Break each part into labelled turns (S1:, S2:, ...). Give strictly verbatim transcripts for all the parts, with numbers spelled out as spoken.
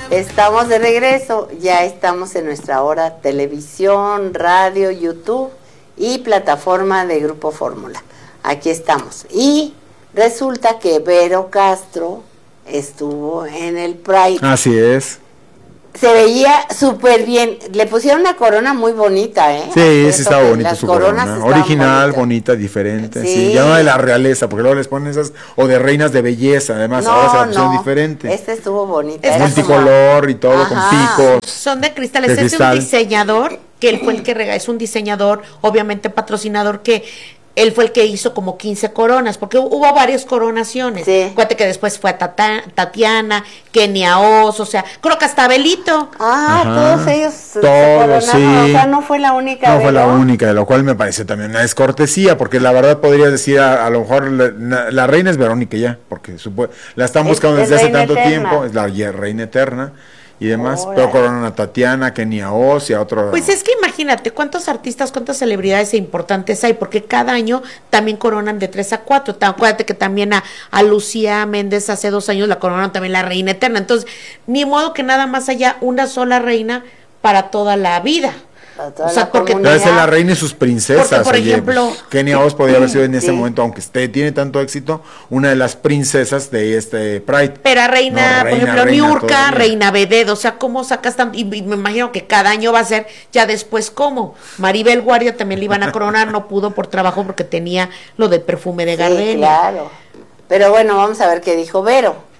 S1: Estamos de regreso, ya estamos en nuestra hora televisión, radio, YouTube y plataforma de Grupo Fórmula. Aquí estamos. Y resulta que Vero Castro estuvo en el Pride.
S2: Así es.
S1: Se veía súper bien. Le pusieron una corona muy bonita, ¿eh?
S2: Sí, sí estaba bonita su corona. Original, bonita, diferente. Sí. sí, ya no de la realeza, porque luego les ponen esas, o de reinas de belleza, además, no, ahora se la pusieron no. diferente.
S1: Esta estuvo bonita.
S2: Es multicolor como... y todo, ajá, con picos.
S3: Son de cristales.
S2: De
S3: es
S2: cristal.
S3: un diseñador, que él fue el que rega, es un diseñador, obviamente patrocinador, que él fue el que hizo como quince coronas, porque hubo varias coronaciones.
S1: Sí.
S3: Acuérdate que después fue a Tata, Tatiana, Kenia Oz, o sea, creo que hasta Abelito.
S1: Ah, ajá, todos ellos
S2: todos, se coronaron,
S1: sí. O sea, no fue la única.
S2: No
S1: Vero.
S2: fue la única, de lo cual me parece también una descortesía, porque la verdad podría decir, a, a lo mejor, la, la reina es Verónica ya, porque supo, la están buscando es, desde hace tanto eterna. tiempo, es la reina eterna. Y demás, Órale. pero coronan a Tatiana, Kenia Oz y a otro.
S3: Pues es que imagínate cuántos artistas, cuántas celebridades e importantes hay, porque cada año también coronan de tres a cuatro. Acuérdate que también a, a Lucía Méndez hace dos años la coronaron también la reina eterna. Entonces, ni modo que nada más haya una sola reina para toda la vida.
S1: O sea, porque
S2: debe ser la reina y sus princesas.
S3: Porque, por
S2: Oye,
S3: ejemplo,
S2: pues, Kenia Oz podría haber sido en ese
S1: sí.
S2: momento, aunque esté, tiene tanto éxito, una de las princesas de este Pride.
S3: Pero reina,
S2: no,
S3: por
S2: reina,
S3: ejemplo,
S2: reina
S3: Niurka,
S2: todavía.
S3: Reina Veded, o sea, ¿cómo sacas tanto? Y, y me imagino que cada año va a ser, ya después, ¿cómo? Maribel Guardia también le iban a coronar, no pudo por trabajo porque tenía lo del perfume de Gardenia.
S1: Sí, claro. Pero bueno, vamos a ver qué dijo Vero.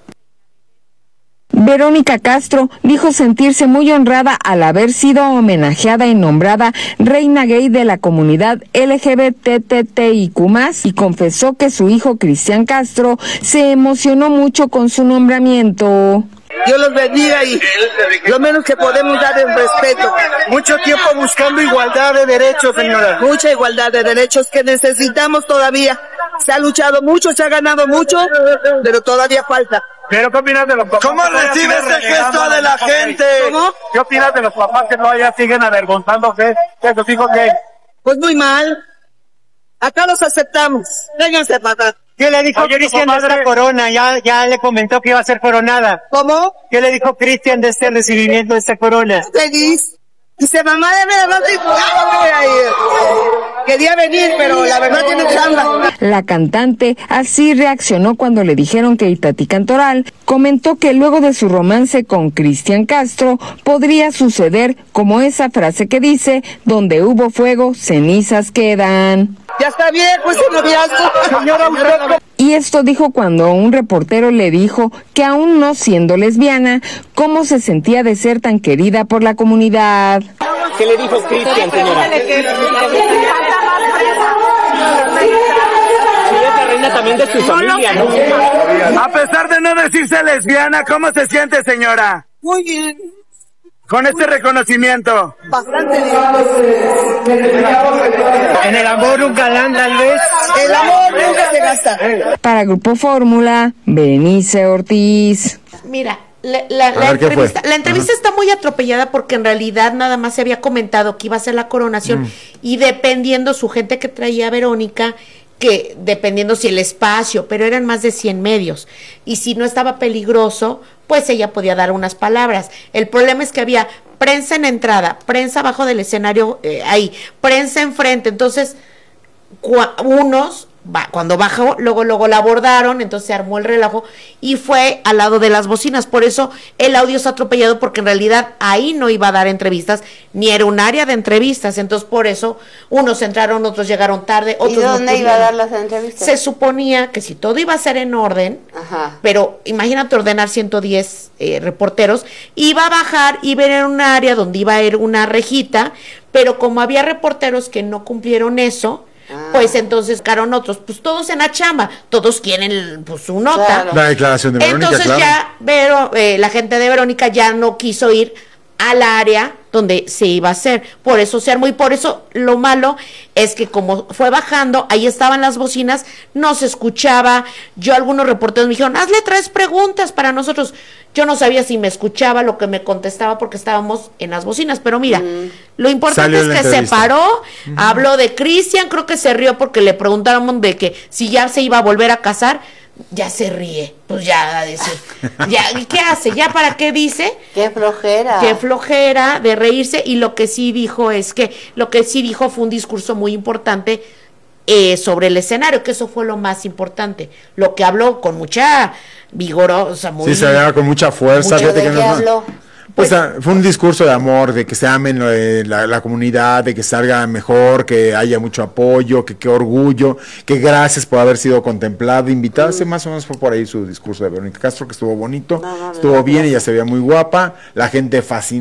S4: Verónica Castro dijo sentirse muy honrada al haber sido homenajeada y nombrada reina gay de la comunidad L G B T I Q más, y confesó que su hijo Cristian Castro se emocionó mucho con su nombramiento.
S5: Dios los bendiga y lo menos que podemos dar es respeto.
S6: Mucho tiempo buscando igualdad de derechos, señora.
S5: Mucha igualdad de derechos que necesitamos todavía. Se ha luchado mucho, se ha ganado mucho, pero todavía falta.
S6: ¿Pero qué opinas de los papás?
S5: ¿Cómo recibe este gesto de la gente?
S6: ¿Cómo? ¿Qué opinas de los papás que todavía siguen avergonzándose de sus hijos gays?
S5: Pues muy mal. Acá los aceptamos. Vénganse para acá.
S6: ¿Qué le dijo Cristian de esta corona? Ya, ya le comentó que iba a ser coronada.
S5: ¿Cómo?
S6: ¿Qué le dijo Cristian de este recibimiento de esta corona?
S5: Feliz. Dice, mamá, de verdad, quería venir, pero la verdad tiene chamba.
S4: La cantante así reaccionó cuando le dijeron que Itatí Cantoral comentó que luego de su romance con Cristian Castro podría suceder como esa frase que dice, donde hubo fuego, cenizas quedan.
S5: Ya está bien, pues el noviazgo. Señora, usted...
S4: Y esto dijo cuando un reportero le dijo que aún no siendo lesbiana, cómo se sentía de ser tan querida por la comunidad.
S6: ¿Qué le dijo Cristian, señora? También de su familia, ¿no? A pesar de no decirse lesbiana, ¿cómo se siente, señora?
S5: Muy bien.
S6: Con este reconocimiento.
S5: Bastante bien.
S6: En el amor un galán, tal vez.
S5: El amor nunca se gasta.
S4: Para Grupo Fórmula, Berenice Ortiz.
S3: Mira, la, la, la entrevista, la entrevista está muy atropellada porque en realidad nada más se había comentado que iba a ser la coronación mm. y dependiendo su gente que traía a Verónica, que dependiendo si el espacio, pero eran más de cien medios, y si no estaba peligroso, pues ella podía dar unas palabras. El problema es que había prensa en entrada, prensa abajo del escenario, eh, ahí, prensa enfrente, entonces unos, va, cuando bajó, luego, luego la abordaron, entonces se armó el relajo, y fue al lado de las bocinas, por eso el audio está atropellado, porque en realidad ahí no iba a dar entrevistas, ni era un área de entrevistas, entonces por eso unos entraron, otros llegaron tarde, otros
S1: ¿Y dónde
S3: no
S1: iba a dar las entrevistas?
S3: Se suponía que si todo iba a ser en orden,
S1: Ajá.
S3: pero imagínate ordenar ciento diez eh, reporteros, iba a bajar, iba a ir en un área donde iba a ir una rejita, pero como había reporteros que no cumplieron eso, ah. pues entonces caron otros, pues todos en la chamba, todos quieren pues su nota.
S1: Claro.
S2: La declaración de Verónica,
S3: entonces
S2: claro.
S3: ya Vero, eh, la gente de Verónica ya no quiso ir al área donde se iba a hacer, por eso se armó, y por eso lo malo es que como fue bajando, ahí estaban las bocinas, no se escuchaba. Yo, algunos reporteros me dijeron, hazle tres preguntas para nosotros. Yo no sabía si me escuchaba lo que me contestaba porque estábamos en las bocinas, pero mira, mm. lo importante Salió es que se paró, uh-huh. habló de Cristian, creo que se rió porque le preguntaron de que si ya se iba a volver a casar. ya se ríe, pues ya a decir, ya, ¿qué hace? ¿Ya para qué dice?
S1: Qué flojera.
S3: Qué flojera de reírse, y lo que sí dijo es que, lo que sí dijo fue un discurso muy importante eh, sobre el escenario, que eso fue lo más importante, lo que habló con mucha vigorosa, muy...
S2: Sí, se veía con mucha fuerza.
S1: Mucho. ¿De
S2: que
S1: qué
S2: no,
S1: habló?
S2: Pues, pues fue un discurso de amor, de que se amen eh, la, la comunidad, de que salga mejor, que haya mucho apoyo, que qué orgullo, que gracias por haber sido contemplado, invitado. Mm. Más o menos fue por ahí su discurso de Verónica Castro, que estuvo bonito, no, no, estuvo no, bien, ella se veía muy guapa, la gente fascinada.